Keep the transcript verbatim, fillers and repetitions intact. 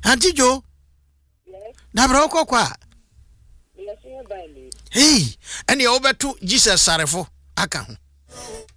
Auntie Joe. Yes. Na bro ko kwa. Yes, you buy me. Hey, and you over to Jesus Sarefo aka ho.